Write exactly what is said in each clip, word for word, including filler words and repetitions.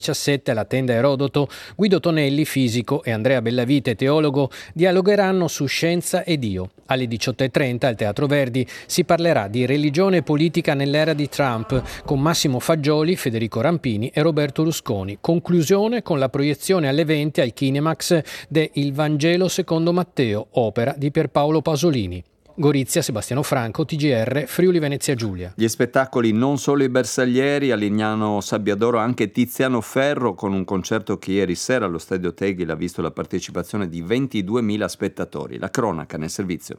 diciassette alla tenda Erodoto, Guido Tonelli, fisico, e Andrea Bellavite, teologo, dialogheranno su scienza e Dio. Alle diciotto e trenta al Teatro Verdi si parlerà di religione e politica nell'era di Trump con Massimo Fagioli, Federico Rampini e Roberto Rusconi. Conclusione con la proiezione alle venti al Kinemax de Il Vangelo secondo Matteo, opera di Pierpaolo Pasolini. Gorizia, Sebastiano Franco, T G R, Friuli Venezia Giulia. Gli spettacoli non solo i bersaglieri, a Lignano Sabbiadoro anche Tiziano Ferro con un concerto che ieri sera allo Stadio Tegel ha visto la partecipazione di ventiduemila spettatori. La cronaca nel servizio.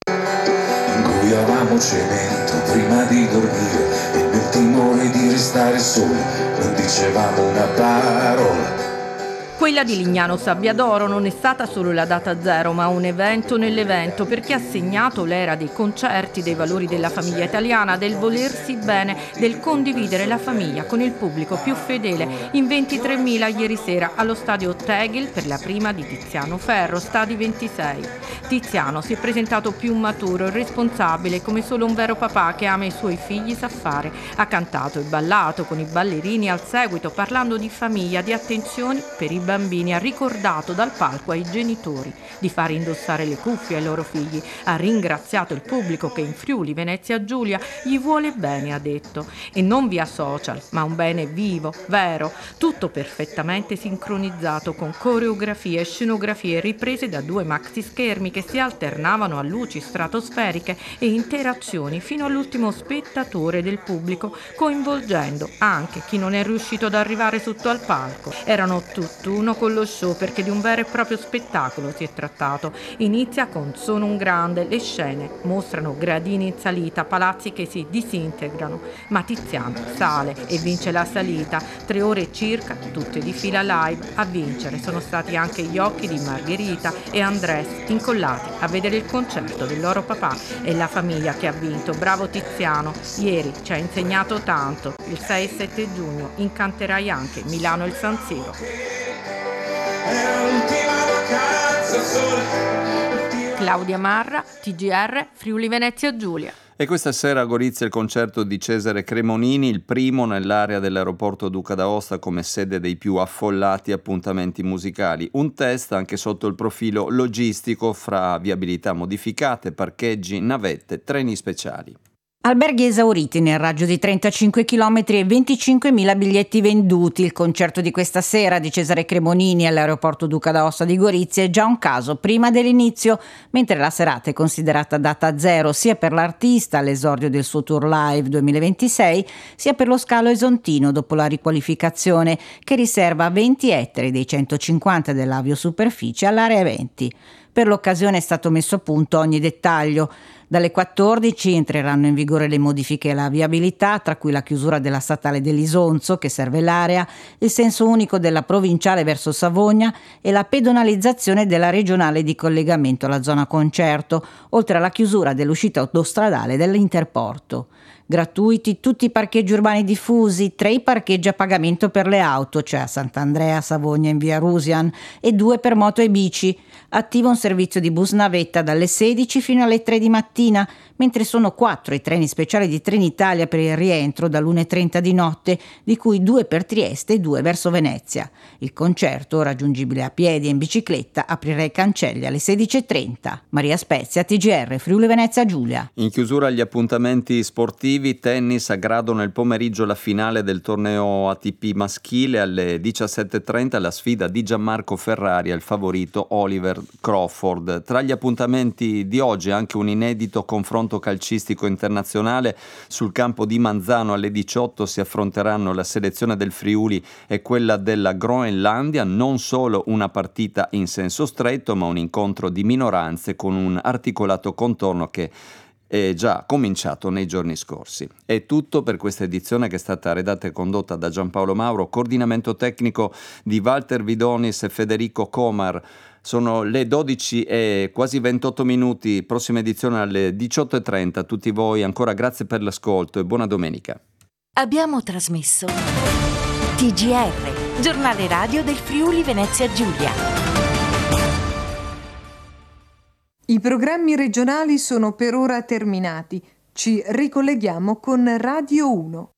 Ingoiavamo cemento prima di dormire e nel timore di restare soli non dicevamo una parola. Quella di Lignano Sabbiadoro non è stata solo la data zero, ma un evento nell'evento, perché ha segnato l'era dei concerti, dei valori della famiglia italiana, del volersi bene, del condividere la famiglia con il pubblico più fedele. In ventitremila ieri sera allo Stadio Tegel per la prima di Tiziano Ferro, Stadi ventisei. Tiziano si è presentato più maturo e responsabile, come solo un vero papà che ama i suoi figli sa fare. Ha cantato e ballato con i ballerini al seguito, parlando di famiglia, di attenzioni per i bambini, ha ricordato dal palco ai genitori di fare indossare le cuffie ai loro figli, ha ringraziato il pubblico che in Friuli Venezia Giulia gli vuole bene, ha detto, e non via social, ma un bene vivo, vero, tutto perfettamente sincronizzato con coreografie e scenografie riprese da due maxi schermi che si alternavano a luci stratosferiche e interazioni fino all'ultimo spettatore del pubblico, coinvolgendo anche chi non è riuscito ad arrivare sotto al palco. Erano tutt'uno con lo show, perché di un vero e proprio spettacolo si è trattato. Inizia con Sono un grande, le scene mostrano gradini in salita, palazzi che si disintegrano, ma Tiziano sale e vince la salita, tre ore circa, tutte di fila live. A vincere sono stati anche gli occhi di Margherita e Andrés, incollati a vedere il concerto del loro papà, e la famiglia che ha vinto. Bravo Tiziano, ieri ci ha insegnato tanto. Il sei e sette giugno incanterai anche Milano e il San Siro. Claudia Marra, T G R, Friuli Venezia Giulia. E questa sera a Gorizia il concerto di Cesare Cremonini, il primo nell'area dell'aeroporto Duca d'Aosta come sede dei più affollati appuntamenti musicali. Un test anche sotto il profilo logistico fra viabilità modificate, parcheggi, navette, treni speciali. Alberghi esauriti nel raggio di trentacinque chilometri e venticinquemila biglietti venduti. Il concerto di questa sera di Cesare Cremonini all'aeroporto Duca d'Aosta di Gorizia è già un caso prima dell'inizio, mentre la serata è considerata data zero sia per l'artista all'esordio del suo tour live duemilaventisei, sia per lo scalo esontino dopo la riqualificazione che riserva venti ettari dei centocinquanta dell'aviosuperficie all'area eventi. Per l'occasione è stato messo a punto ogni dettaglio. Dalle quattordici entreranno in vigore le modifiche alla viabilità, tra cui la chiusura della statale dell'Isonzo, che serve l'area, il senso unico della provinciale verso Savogna e la pedonalizzazione della regionale di collegamento alla zona concerto, oltre alla chiusura dell'uscita autostradale dell'Interporto. Gratuiti tutti i parcheggi urbani diffusi, tre i parcheggi a pagamento per le auto, cioè a Sant'Andrea, Savogna in via Rusian, e due per moto e bici. Attivo un servizio di bus navetta dalle sedici fino alle tre di mattina, mentre sono quattro i treni speciali di Trenitalia per il rientro dall'una e trenta di notte, di cui due per Trieste e due verso Venezia. Il concerto, raggiungibile a piedi e in bicicletta, aprirà i cancelli alle sedici e trenta. Maria Spezia, T G R, Friuli Venezia Giulia. In chiusura agli appuntamenti sportivi, tennis a Grado nel pomeriggio, la finale del torneo A T P maschile alle diciassette e trenta, la sfida di Gianmarco Ferrari al favorito Oliver Crawford. Tra gli appuntamenti di oggi anche un inedito confronto calcistico internazionale. Sul campo di Manzano alle diciotto si affronteranno la selezione del Friuli e quella della Groenlandia, non solo una partita in senso stretto ma un incontro di minoranze con un articolato contorno che è già cominciato nei giorni scorsi. È tutto per questa edizione che è stata redatta e condotta da Giampaolo Mauro, coordinamento tecnico di Walter Vidonis e Federico Comar. Sono le dodici e quasi ventotto minuti, prossima edizione alle diciotto e trenta. A tutti voi ancora grazie per l'ascolto e buona domenica. Abbiamo trasmesso T G R, giornale radio del Friuli Venezia Giulia. I programmi regionali sono per ora terminati. Ci ricolleghiamo con Radio uno.